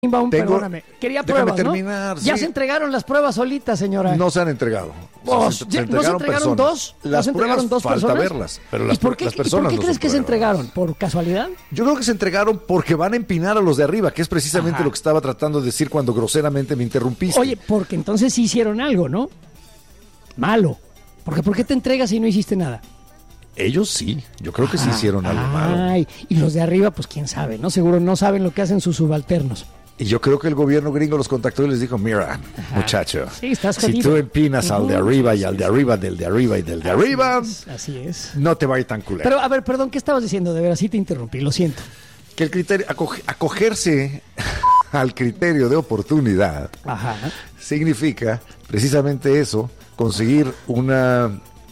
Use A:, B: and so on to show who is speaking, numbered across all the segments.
A: Perdóname, quería pruebas,
B: terminar,
A: ¿no? Ya
B: sí.
A: se entregaron las pruebas solitas, señora.
B: No se han entregado.
A: ¿No se entregaron dos?
B: Las pruebas
A: dos
B: falta
A: personas?
B: verlas, pero las,
A: ¿Y por qué,
B: las personas
A: ¿y por qué crees que se entregaron? ¿Por casualidad?
B: Yo creo que se entregaron porque van a empinar a los de arriba, que es precisamente lo que estaba tratando de decir cuando groseramente me interrumpiste.
A: Oye, porque entonces sí hicieron algo, ¿no? Malo. Porque ¿por qué te entregas y no hiciste nada?
B: Ellos sí, yo creo que sí hicieron algo malo.
A: Y los de arriba, pues quién sabe, ¿no? Seguro no saben lo que hacen sus subalternos.
B: Y yo creo que el gobierno gringo los contactó y les dijo, mira, muchacho,
A: sí, estás
B: si
A: jodido.
B: tú empinas al de arriba y al de arriba, del de arriba y del de arriba,
A: así es.
B: No te va a ir tan culero.
A: Pero, a ver, perdón, ¿qué estabas diciendo? De veras, sí te interrumpí, lo siento.
B: Que el criterio, acogerse al criterio de oportunidad significa precisamente eso, conseguir una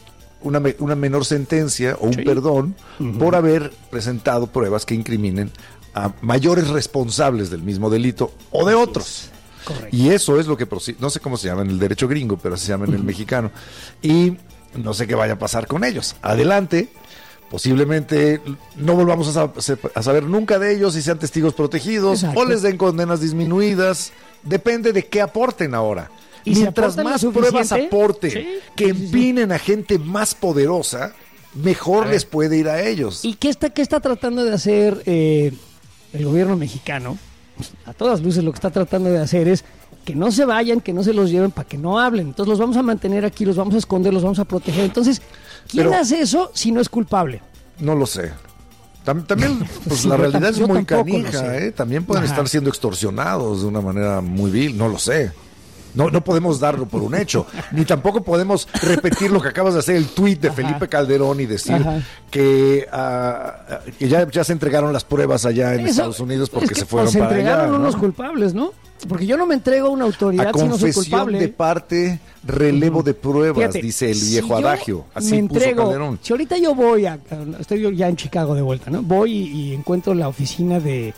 B: menor sentencia o un perdón por haber presentado pruebas que incriminen a mayores responsables del mismo delito o de otros.
A: Correcto.
B: Y eso es lo que, no sé cómo se llama en el derecho gringo, pero se llama en el mexicano. Y no sé qué vaya a pasar con ellos. Adelante, posiblemente no volvamos a saber nunca de ellos y sean testigos protegidos. Exacto. O les den condenas disminuidas. Depende de qué aporten ahora.
A: ¿Y
B: mientras
A: si
B: más pruebas aporten que empinen a gente más poderosa, mejor les puede ir a ellos.
A: ¿Y qué está tratando de hacer el gobierno mexicano? A todas luces lo que está tratando de hacer es que no se vayan, que no se los lleven para que no hablen. Entonces los vamos a mantener aquí, los vamos a esconder, los vamos a proteger. Entonces, ¿quién hace eso si no es culpable?
B: No lo sé. También pues la realidad es muy canija, También pueden estar siendo extorsionados de una manera muy vil, no lo sé. No podemos darlo por un hecho, ni tampoco podemos repetir lo que acabas de hacer, el tuit de Felipe Calderón y decir que ya se entregaron las pruebas allá en Estados Unidos porque se fueron para allá. Se entregaron
A: unos culpables, ¿no? Porque yo no me entrego a una autoridad si no soy culpable.
B: De parte, relevo de pruebas, fíjate, dice el viejo adagio. Así me entrego, puso Calderón.
A: Si ahorita yo estoy yo ya en Chicago de vuelta, ¿no? Voy y encuentro la oficina del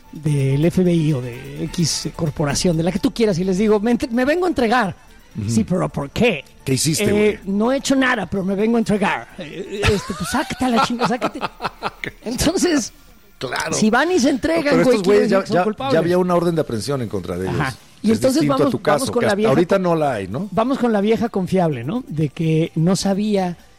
A: FBI o de X corporación, de la que tú quieras, y les digo, me vengo a entregar. Sí, pero ¿por qué?
B: ¿Qué hiciste,
A: no he hecho nada, pero me vengo a entregar. Pues sácate a la chinga, sácate. Entonces,
B: claro.
A: Si van y se entregan,
B: pero estos güeyes ya
A: culpables.
B: había una orden de aprehensión en contra de ellos.
A: Y entonces vamos con la vieja.
B: Ahorita no la hay, ¿no?
A: Vamos con la vieja confiable, ¿no? De que no sabía